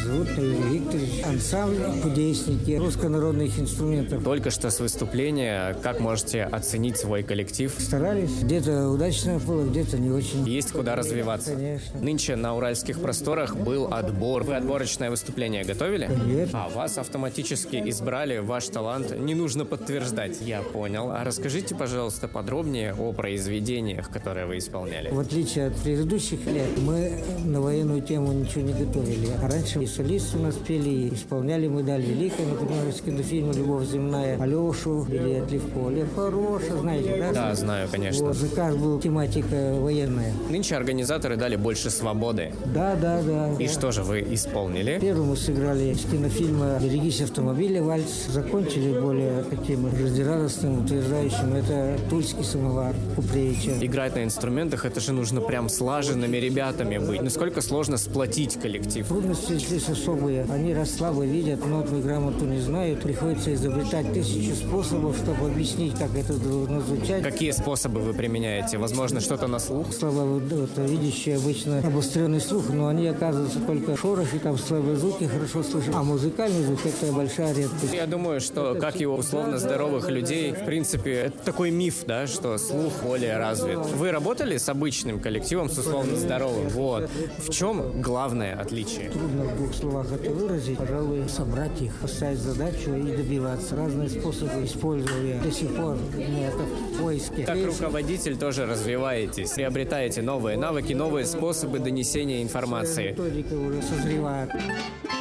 зовут Юрий Викторович. Ансамбль «Кудесники» руссконародных инструментов. Только что с выступления, как можете оценить свой коллектив? Старались. Где-то удачно было, где-то не очень. Есть куда развиваться. Конечно. Нынче на уральских просторах был отбор. Вы отборочное выступление готовили? Конечно. А вас автоматически избрали, ваш талант не нужно подтверждать. Я понял. А расскажите, пожалуйста, подробнее о произведениях, которые вы исполняли. В отличие от предыдущих лет, мы на военную тему ничего не готовили. А раньше и солисты у нас пели, и исполняли «Медаль великая», например, из кинофильма «Любовь земная», Алешу, или «Отлив поля». Хорошо, знаете, да? Да, знаю, конечно. Вот, заказ был тематика военная. Нынче организаторы дали больше свободы. Да. И что же вы исполнили? Первым мы сыграли из кинофильма «Берегись автомобиля» вальс. Закончили более таким жизнерадостным, утверждающим. Это «Тульский самовар» Купревича. Играть на инструментах, это же нужно прям слаженными ребятами быть. Насколько сложно сплотить коллектив? Трудности здесь особые. Они раз слабо видят, нотную грамоту не знают. Приходится изобретать тысячи способов, чтобы объяснить, как это должно звучать. Какие способы вы применяете? Возможно, что-то на слух? Слабо видящие обычно обостренный слух, но они, оказываются, только шорохи, там слабые звуки хорошо слышат. А музыкальный звук – это большая редкость. Я думаю, что, как и у условно здоровых людей, в принципе, это такой миф, да, что слух более развит. Вы работали с обычным коллективом, с условно здоровым? Вот. В чем главное отличие? Трудно в двух словах это выразить. Пожалуй, собрать их, поставить задачу и добиваться. Разные способы использовали. До сих пор это в поиске. Как руководитель тоже развиваетесь, приобретаете новые навыки, новые способы донесения информации. Методика уже созревает.